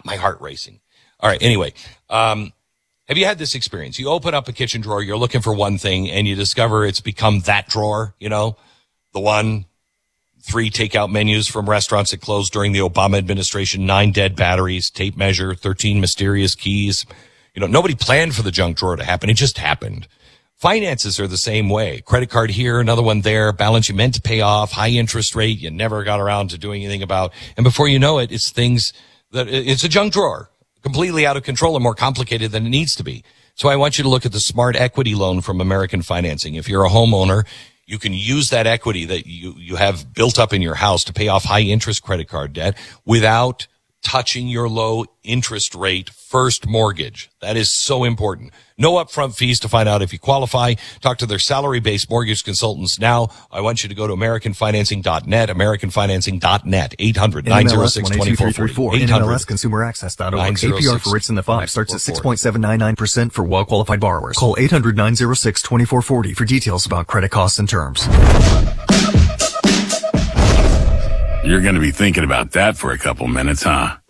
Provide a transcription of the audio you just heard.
my heart racing. All right. Anyway, have you had this experience? You open up a kitchen drawer, you're looking for one thing, and you discover it's become that drawer, the one, 3 takeout menus from restaurants that closed during the Obama administration, 9 dead batteries, tape measure, 13 mysterious keys. Nobody planned for the junk drawer to happen. It just happened. Finances are the same way. Credit card here, another one there, balance you meant to pay off, high interest rate you never got around to doing anything about. And before you know it, it's a junk drawer, completely out of control and more complicated than it needs to be. So I want you to look at the Smart Equity Loan from American Financing. If you're a homeowner, you can use that equity that you have built up in your house to pay off high interest credit card debt without touching your low interest rate first mortgage. That is so important. No upfront fees to find out if you qualify. Talk to their salary-based mortgage consultants now. I want you to go to AmericanFinancing.net, AmericanFinancing.net, 800-906-2440. NMLSConsumerAccess.org. APR for rates in the 5 starts at 6.799% for well-qualified borrowers. Call 800-906-2440 for details about credit costs and terms. You're going to be thinking about that for a couple minutes, huh?